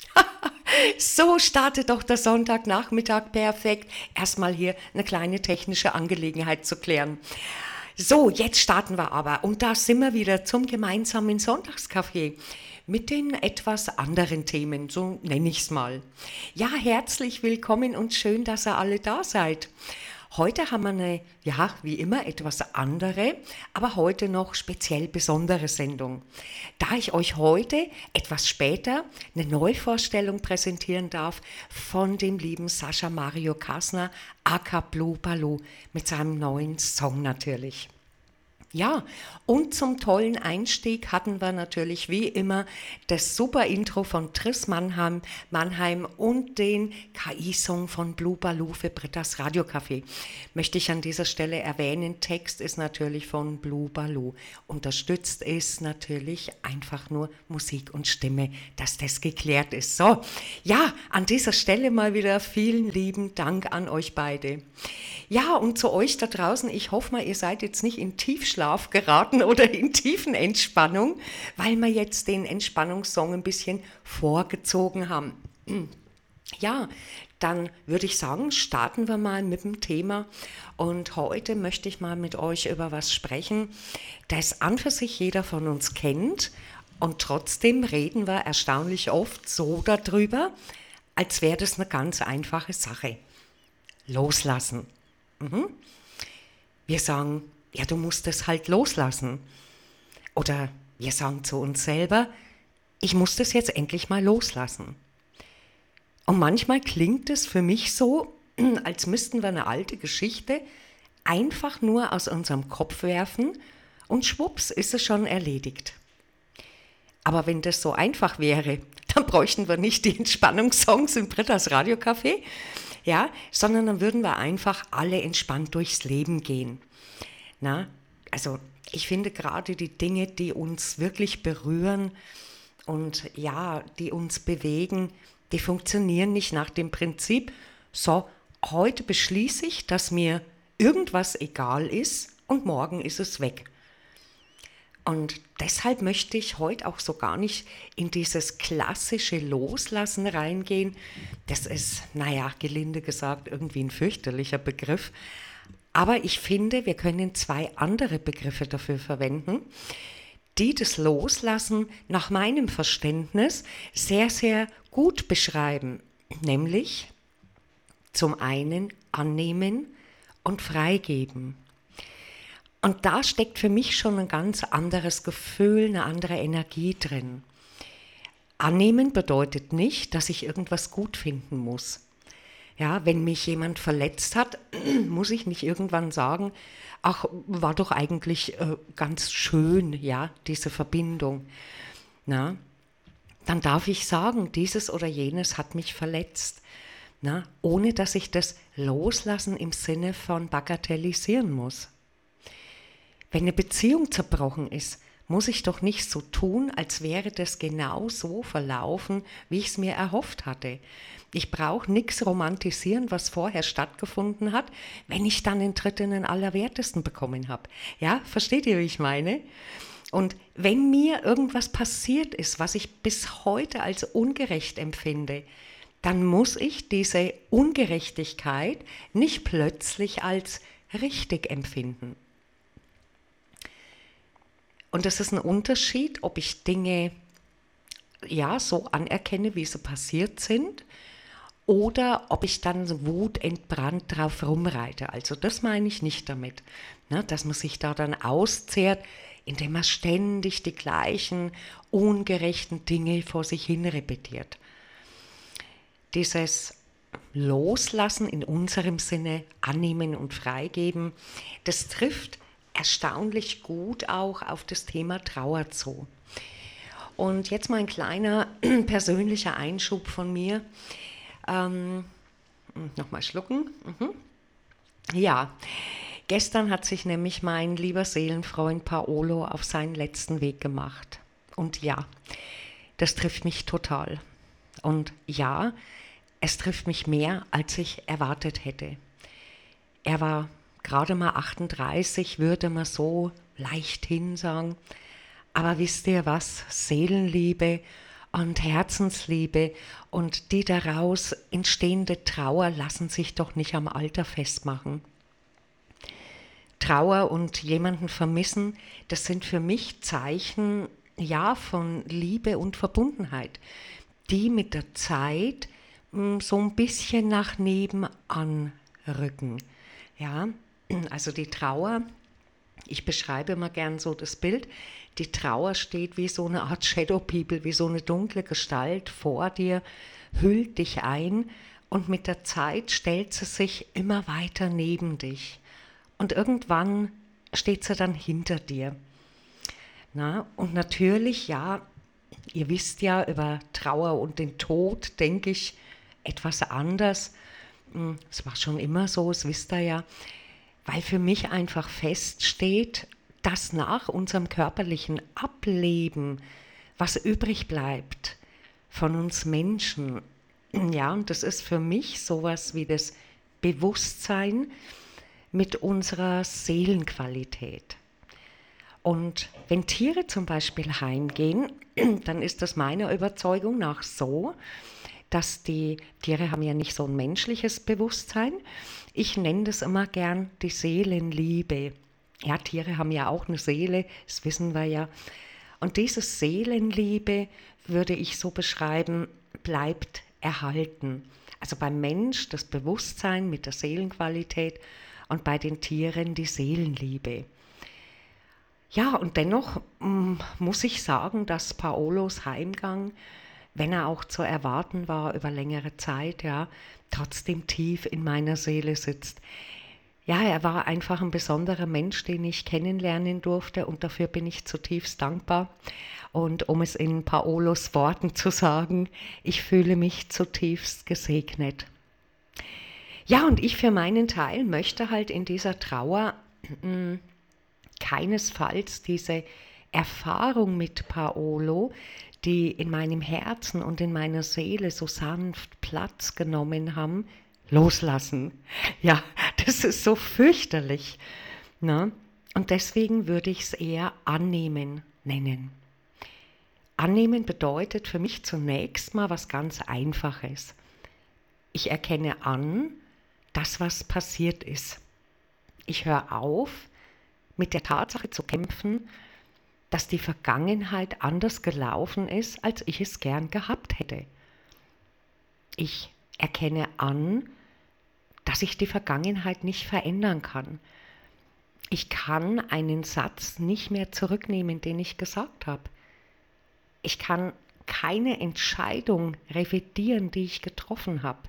So startet doch der Sonntagnachmittag perfekt. Erstmal hier eine kleine technische Angelegenheit zu klären. So, jetzt starten wir aber. Und da sind wir wieder zum gemeinsamen Sonntagscafé mit den etwas anderen Themen, so nenne ich es mal. Ja, herzlich willkommen und schön, dass ihr alle da seid. Heute haben wir eine, ja, wie immer etwas andere, aber heute noch speziell besondere Sendung. Da ich euch heute etwas später eine Neuvorstellung präsentieren darf von dem lieben Sascha Mario Kasner, aka Blue Baloo, mit seinem neuen Song natürlich. Ja, und zum tollen Einstieg hatten wir natürlich wie immer das super Intro von Triss Mannheim und den KI-Song von Blue Baloo für Britta's Radiocafé. Möchte ich an dieser Stelle erwähnen, Text ist natürlich von Blue Baloo. Unterstützt ist natürlich einfach nur Musik und Stimme, dass das geklärt ist. So, ja, an dieser Stelle mal wieder vielen lieben Dank an euch beide. Ja, und zu euch da draußen, ich hoffe mal, ihr seid jetzt nicht in Tiefschlaf geraten oder in Tiefenentspannung, weil wir jetzt den Entspannungssong ein bisschen vorgezogen haben. Ja, dann würde ich sagen, starten wir mal mit dem Thema. Und heute möchte ich mal mit euch über was sprechen, das an für sich jeder von uns kennt. Und trotzdem reden wir erstaunlich oft so darüber, als wäre das eine ganz einfache Sache. Loslassen. Wir sagen, ja, du musst es halt loslassen. Oder wir sagen zu uns selber, ich muss das jetzt endlich mal loslassen. Und manchmal klingt es für mich so, als müssten wir eine alte Geschichte einfach nur aus unserem Kopf werfen und schwupps ist es schon erledigt. Aber wenn das so einfach wäre, dann bräuchten wir nicht die Entspannungssongs im Britta's Radiocafé, ja, sondern dann würden wir einfach alle entspannt durchs Leben gehen. Na, also ich finde gerade die Dinge, die uns wirklich berühren und ja, die uns bewegen, die funktionieren nicht nach dem Prinzip, so, heute beschließe ich, dass mir irgendwas egal ist und morgen ist es weg. Und deshalb möchte ich heute auch so gar nicht in dieses klassische Loslassen reingehen. Das ist, naja, gelinde gesagt, irgendwie ein fürchterlicher Begriff. Aber ich finde, wir können zwei andere Begriffe dafür verwenden, die das Loslassen nach meinem Verständnis sehr, sehr gut beschreiben. Nämlich zum einen annehmen und freigeben. Und da steckt für mich schon ein ganz anderes Gefühl, eine andere Energie drin. Annehmen bedeutet nicht, dass ich irgendwas gut finden muss. Ja, wenn mich jemand verletzt hat, muss ich nicht irgendwann sagen, ach, war doch eigentlich ganz schön, ja, diese Verbindung. Na, dann darf ich sagen, dieses oder jenes hat mich verletzt. Na, ohne dass ich das loslassen im Sinne von bagatellisieren muss. Wenn eine Beziehung zerbrochen ist, muss ich doch nicht so tun, als wäre das genau so verlaufen, wie ich es mir erhofft hatte. Ich brauche nichts romantisieren, was vorher stattgefunden hat, wenn ich dann den Tritt in den Allerwertesten bekommen habe. Ja, versteht ihr, wie ich meine? Und wenn mir irgendwas passiert ist, was ich bis heute als ungerecht empfinde, dann muss ich diese Ungerechtigkeit nicht plötzlich als richtig empfinden. Und das ist ein Unterschied, ob ich Dinge ja so anerkenne, wie sie passiert sind, oder ob ich dann wutentbrannt drauf rumreite. Also das meine ich nicht damit, ne, dass man sich da dann auszehrt, indem man ständig die gleichen ungerechten Dinge vor sich hin repetiert. Dieses Loslassen in unserem Sinne, annehmen und freigeben, das trifft erstaunlich gut auch auf das Thema Trauer zu. Und jetzt mal ein kleiner persönlicher Einschub von mir. Nochmal schlucken. Ja, gestern hat sich nämlich mein lieber Seelenfreund Paolo auf seinen letzten Weg gemacht. Und ja, das trifft mich total. Und ja, es trifft mich mehr, als ich erwartet hätte. Er war gerade mal 38, würde man so leichthin sagen. Aber wisst ihr was? Seelenliebe und Herzensliebe und die daraus entstehende Trauer lassen sich doch nicht am Alter festmachen. Trauer und jemanden vermissen, das sind für mich Zeichen, ja, von Liebe und Verbundenheit, die mit der Zeit so ein bisschen nach nebenan rücken. Ja, also die Trauer, ich beschreibe immer gern so das Bild, die Trauer steht wie so eine Art Shadow People, wie so eine dunkle Gestalt vor dir, hüllt dich ein und mit der Zeit stellt sie sich immer weiter neben dich. Und irgendwann steht sie dann hinter dir. Na, und natürlich, ja, ihr wisst ja, über Trauer und den Tod denke ich etwas anders. Es war schon immer so, das wisst ihr ja, weil für mich einfach feststeht, dass nach unserem körperlichen Ableben, was übrig bleibt von uns Menschen, ja, und das ist für mich sowas wie das Bewusstsein mit unserer Seelenqualität. Und wenn Tiere zum Beispiel heimgehen, dann ist das meiner Überzeugung nach so, dass die Tiere haben ja nicht so ein menschliches Bewusstsein. Ich nenne das immer gern die Seelenliebe. Ja, Tiere haben ja auch eine Seele, das wissen wir ja. Und diese Seelenliebe, würde ich so beschreiben, bleibt erhalten. Also beim Mensch das Bewusstsein mit der Seelenqualität und bei den Tieren die Seelenliebe. Ja, und dennoch muss ich sagen, dass Paolos Heimgang, wenn er auch zu erwarten war über längere Zeit, ja, trotzdem tief in meiner Seele sitzt. Ja, er war einfach ein besonderer Mensch, den ich kennenlernen durfte und dafür bin ich zutiefst dankbar. Und um es in Paolos Worten zu sagen, ich fühle mich zutiefst gesegnet. Ja, und ich für meinen Teil möchte halt in dieser Trauer keinesfalls diese Erfahrung mit Paolo, die in meinem Herzen und in meiner Seele so sanft Platz genommen haben, loslassen. Ja, das ist so fürchterlich. Ne? Und deswegen würde ich es eher annehmen nennen. Annehmen bedeutet für mich zunächst mal was ganz Einfaches. Ich erkenne an, dass was passiert ist. Ich höre auf, mit der Tatsache zu kämpfen, dass die Vergangenheit anders gelaufen ist, als ich es gern gehabt hätte. Ich erkenne an, dass ich die Vergangenheit nicht verändern kann. Ich kann einen Satz nicht mehr zurücknehmen, den ich gesagt habe. Ich kann keine Entscheidung revidieren, die ich getroffen habe.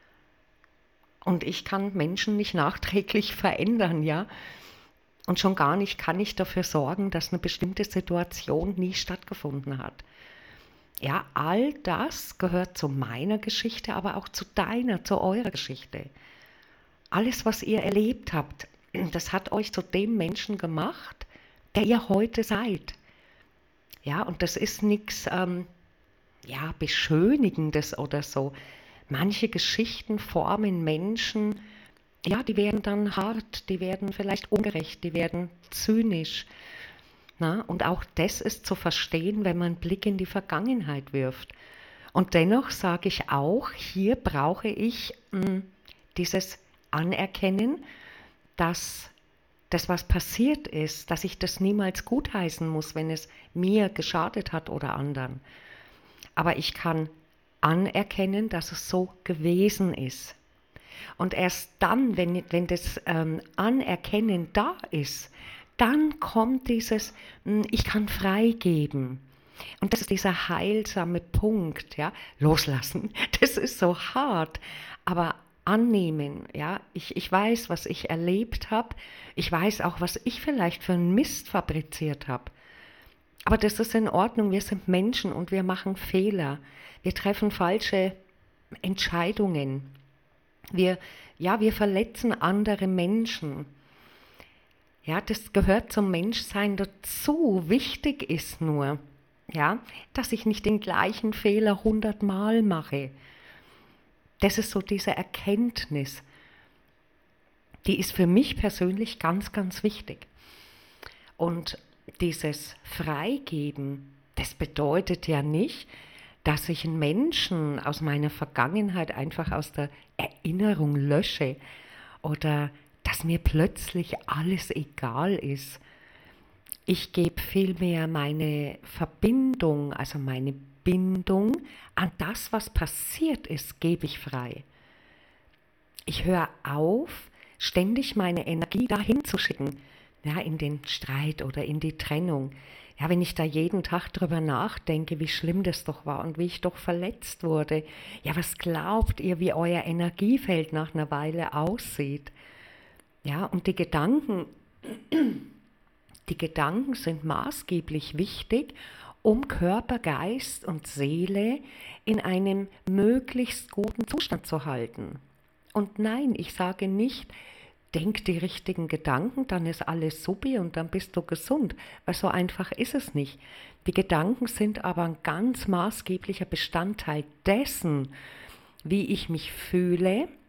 Und ich kann Menschen nicht nachträglich verändern, ja. Und schon gar nicht kann ich dafür sorgen, dass eine bestimmte Situation nie stattgefunden hat. Ja, all das gehört zu meiner Geschichte, aber auch zu deiner, zu eurer Geschichte. Alles, was ihr erlebt habt, das hat euch zu dem Menschen gemacht, der ihr heute seid. Ja, und das ist nichts Beschönigendes oder so. Manche Geschichten formen Menschen, ja, die werden dann hart, die werden vielleicht ungerecht, die werden zynisch. Na, und auch das ist zu verstehen, wenn man einen Blick in die Vergangenheit wirft. Und dennoch sage ich auch, hier brauche ich dieses Anerkennen, dass das, was passiert ist, dass ich das niemals gutheißen muss, wenn es mir geschadet hat oder anderen. Aber ich kann anerkennen, dass es so gewesen ist. Und erst dann, wenn das Anerkennen da ist, dann kommt dieses, ich kann freigeben. Und das ist dieser heilsame Punkt, ja, loslassen. Das ist so hart, aber annehmen, ja, ich weiß, was ich erlebt habe, ich weiß auch, was ich vielleicht für einen Mist fabriziert habe. Aber das ist in Ordnung, wir sind Menschen und wir machen Fehler, wir treffen falsche Entscheidungen, wir verletzen andere Menschen. Ja, das gehört zum Menschsein dazu. Wichtig ist nur, ja, dass ich nicht den gleichen Fehler 100-mal mache. Das ist so diese Erkenntnis. Die ist für mich persönlich ganz, ganz wichtig. Und dieses Freigeben, das bedeutet ja nicht, dass ich einen Menschen aus meiner Vergangenheit einfach aus der Erinnerung lösche oder dass mir plötzlich alles egal ist. Ich gebe vielmehr meine Verbindung, also meine Bindung an das, was passiert ist, gebe ich frei. Ich höre auf, ständig meine Energie dahin zu schicken, ja, in den Streit oder in die Trennung. Ja, wenn ich da jeden Tag drüber nachdenke, wie schlimm das doch war und wie ich doch verletzt wurde. Ja, was glaubt ihr, wie euer Energiefeld nach einer Weile aussieht? Ja, und die Gedanken sind maßgeblich wichtig, um Körper, Geist und Seele in einem möglichst guten Zustand zu halten. Und nein, ich sage nicht, denk die richtigen Gedanken, dann ist alles supi und dann bist du gesund, weil so einfach ist es nicht. Die Gedanken sind aber ein ganz maßgeblicher Bestandteil dessen, wie ich mich fühle